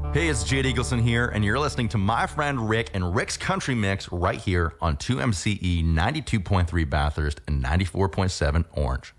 Hey, it's Jade Eagleson here, and you're listening to my friend Rick and Rick's Country Mix right here on 2MCE 92.3 Bathurst and 94.7 Orange.